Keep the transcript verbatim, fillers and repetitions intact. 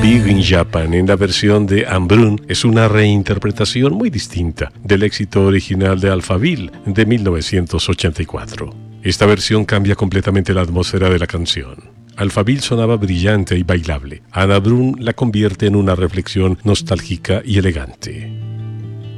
Big in Japan en la versión de Anne Brun es una reinterpretación muy distinta del éxito original de Alphaville de mil novecientos ochenta y cuatro. Esta versión cambia completamente la atmósfera de la canción. Alphaville sonaba brillante y bailable. Anne Brun la convierte en una reflexión nostálgica y elegante.